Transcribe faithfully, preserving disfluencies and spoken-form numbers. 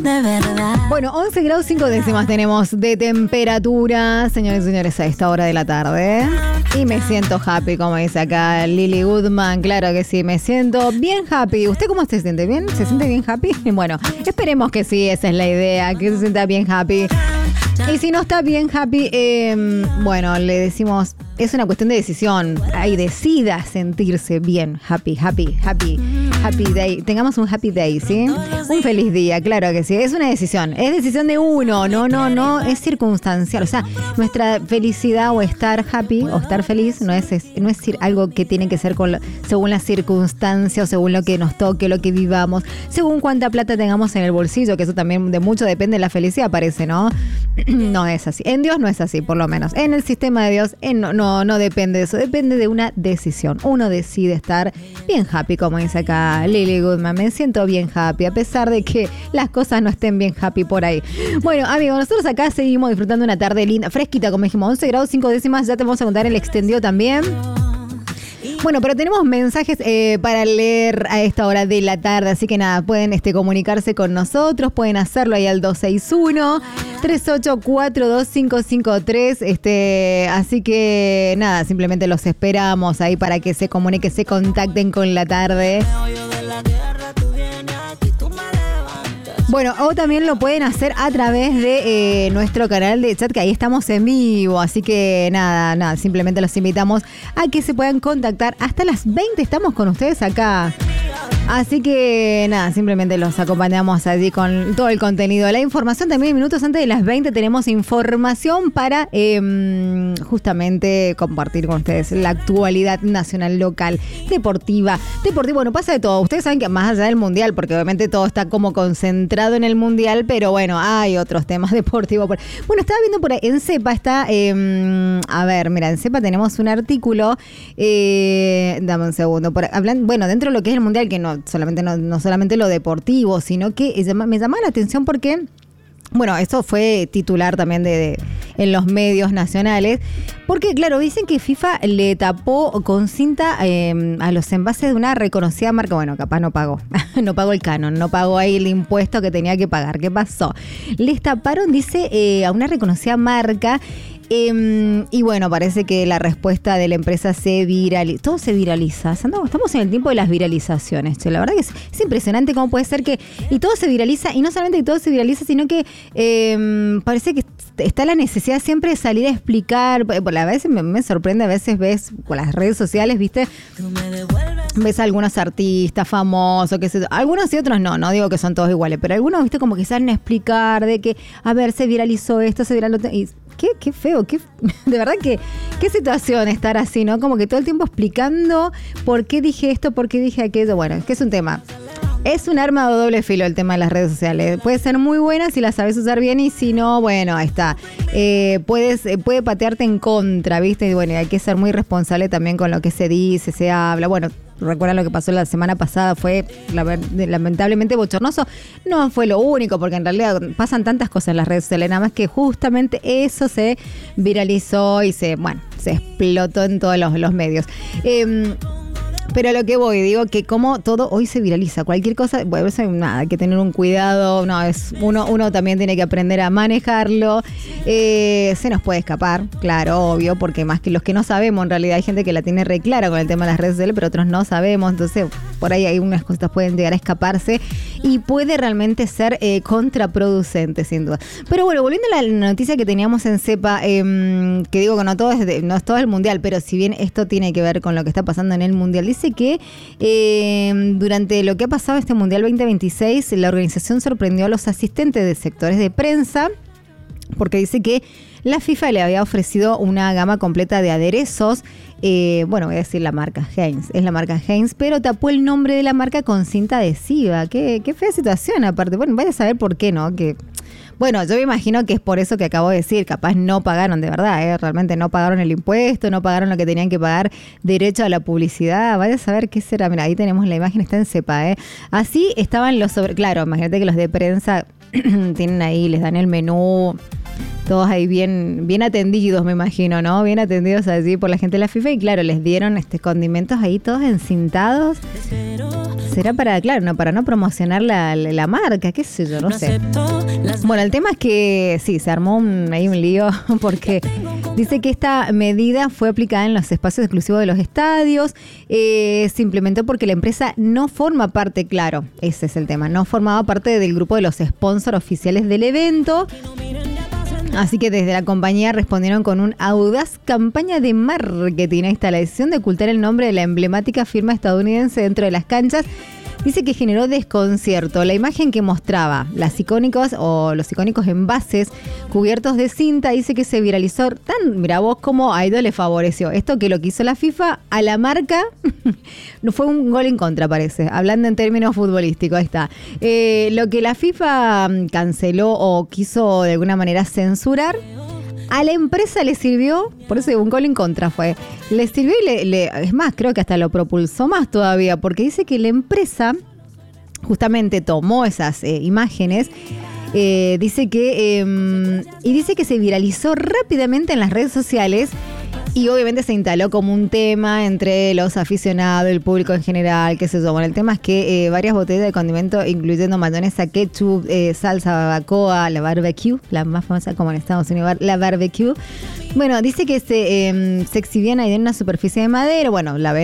de verdad. Bueno, once grados cinco décimas tenemos de temperatura, señores y señores, a esta hora de la tarde. Y me siento happy, como dice acá Lily Goodman. Claro que sí, me siento bien happy. ¿Usted cómo se siente? ¿Bien? ¿Se siente bien happy? Bueno, esperemos que sí, esa es la idea, que se sienta bien happy. Y si no está bien happy, eh, bueno, le decimos, es una cuestión de decisión. Ahí decida sentirse bien, happy, happy, happy, happy day. Tengamos un happy day, ¿sí? Un feliz día, claro que sí. Es una decisión, es decisión de uno, no, no, no, es circunstancial. O sea, nuestra felicidad o estar happy o estar feliz no es, es, no es algo que tiene que ser con, según las circunstancias o según lo que nos toque, lo que vivamos, según cuánta plata tengamos en el bolsillo, que eso también de mucho depende de la felicidad, parece, ¿no? No es así. En Dios no es así, por lo menos. En el sistema de Dios en no, no, no depende de eso. Depende de una decisión. Uno decide estar bien happy, como dice acá Lily Goodman. Me siento bien happy, a pesar de que las cosas no estén bien happy por ahí. Bueno, amigos, nosotros acá seguimos disfrutando una tarde linda, fresquita, como dijimos, once grados cinco décimas. Ya te vamos a contar el extendido también. Bueno, pero tenemos mensajes eh, para leer a esta hora de la tarde, así que nada, pueden este, comunicarse con nosotros, pueden hacerlo ahí al dos seis uno, tres ocho cuatro, dos cinco cinco tres, este, así que nada, simplemente los esperamos ahí para que se comuniquen, se contacten con la tarde. Bueno, o también lo pueden hacer a través de eh, nuestro canal de chat, que ahí estamos en vivo, así que nada, nada, simplemente los invitamos a que se puedan contactar. Hasta las veinte estamos con ustedes acá. Así que nada, simplemente los acompañamos allí con todo el contenido. La información también, minutos antes de las veinte, tenemos información para eh, justamente compartir con ustedes la actualidad nacional, local, deportiva. Deportiva, bueno, pasa de todo. Ustedes saben que más allá del mundial, porque obviamente todo está como concentrado en el mundial, pero bueno, hay otros temas deportivos. Bueno, estaba viendo por ahí, en CEPA está, eh, a ver, mira, en CEPA tenemos un artículo, eh, dame un segundo, por, hablan, bueno, dentro de lo que es el mundial, que no solamente no, no solamente lo deportivo, sino que me llama la atención porque, bueno, esto fue titular también de, de en los medios nacionales, porque claro, dicen que FIFA le tapó con cinta eh, a los envases de una reconocida marca. Bueno, capaz no pagó, no pagó el canon, no pagó ahí el impuesto que tenía que pagar. ¿Qué pasó? Les taparon, dice, eh, a una reconocida marca. Eh, y bueno, parece que la respuesta de la empresa se viraliza. Todo se viraliza. Estamos en el tiempo de las viralizaciones. Che. La verdad que es, es impresionante cómo puede ser que... Y todo se viraliza. Y no solamente que todo se viraliza, sino que eh, parece que está la necesidad siempre de salir a explicar. A veces me, me sorprende, a veces ves con las redes sociales, ¿viste? Ves a algunos artistas famosos, que se, algunos y otros no, no digo que son todos iguales, pero algunos, ¿viste? Como que salen a explicar de que, a ver, se viralizó esto, se viralizó... Y, Qué, qué feo, qué, de verdad que qué situación estar así, ¿no? Como que todo el tiempo explicando por qué dije esto, por qué dije aquello. Bueno, es que es un tema. Es un arma de doble filo el tema de las redes sociales. Puede ser muy buena si la sabes usar bien y si no, bueno, ahí está. Eh, puedes, puede patearte en contra, ¿viste? Y bueno, hay que ser muy responsable también con lo que se dice, se habla. Bueno, recuerdan lo que pasó la semana pasada, fue lamentablemente bochornoso. No fue lo único, porque en realidad pasan tantas cosas en las redes sociales, nada más que justamente eso se viralizó y se, bueno, se explotó en todos los, los medios. Eh, Pero a lo que voy, digo que como todo hoy se viraliza, cualquier cosa, bueno, eso nada, hay que tener un cuidado, no, es uno, uno también tiene que aprender a manejarlo, eh, se nos puede escapar, claro, obvio, porque más que los que no sabemos, en realidad hay gente que la tiene re clara con el tema de las redes sociales, pero otros no sabemos, entonces por ahí hay unas cosas pueden llegar a escaparse y puede realmente ser eh, contraproducente, sin duda. Pero bueno, volviendo a la noticia que teníamos en CEPA, eh, que digo que no todo, es de, no es todo el mundial, pero si bien esto tiene que ver con lo que está pasando en el mundial, dice que eh, durante lo que ha pasado este Mundial veinte veintiséis, la organización sorprendió a los asistentes de sectores de prensa porque dice que la FIFA le había ofrecido una gama completa de aderezos. Eh, bueno, voy a decir la marca Heinz, es la marca Heinz, pero tapó el nombre de la marca con cinta adhesiva. Qué, qué fea situación, aparte. Bueno, vaya a saber por qué, ¿no? Que... Bueno, yo me imagino que es por eso que acabo de decir, capaz no pagaron de verdad, ¿eh? Realmente no pagaron el impuesto, no pagaron lo que tenían que pagar, derecho a la publicidad, vaya a saber qué será. Mira, ahí tenemos la imagen, está en CEPA, ¿eh? Así estaban los sobre... Claro, imagínate que los de prensa tienen ahí, les dan el menú, todos ahí bien, bien atendidos, me imagino, ¿no? Bien atendidos allí por la gente de la FIFA y claro, les dieron este condimentos ahí todos encintados. será para, claro, no, para no promocionar la, la, la marca, qué sé yo, no sé. Bueno, el tema es que sí, se armó un, ahí un lío porque dice que esta medida fue aplicada en los espacios exclusivos de los estadios, eh, se implementó porque la empresa no forma parte, claro, ese es el tema, no formaba parte del grupo de los sponsors oficiales del evento. Así que desde la compañía respondieron con una audaz campaña de marketing. Ahí está, la decisión de ocultar el nombre de la emblemática firma estadounidense dentro de las canchas. Dice que generó desconcierto. La imagen que mostraba las icónicos o los icónicos envases cubiertos de cinta, dice que se viralizó tan, mira vos, como a Edo le favoreció. Esto que lo que hizo la FIFA a la marca, no fue un gol en contra, parece. Hablando en términos futbolísticos, ahí está. Eh, lo que la FIFA canceló o quiso de alguna manera censurar, a la empresa le sirvió, por eso un gol en contra fue, le sirvió y le, le, es más, creo que hasta lo propulsó más todavía, porque dice que la empresa justamente tomó esas eh, imágenes, eh, dice que, eh, y dice que se viralizó rápidamente en las redes sociales. Y obviamente se instaló como un tema entre los aficionados, el público en general, qué sé yo. Bueno, el tema es que eh, varias botellas de condimento, incluyendo mayonesa, ketchup, eh, salsa barbacoa, la barbecue, la más famosa como en Estados Unidos, la barbecue. Bueno, dice que se, eh, se exhibían ahí en una superficie de madera. Bueno, la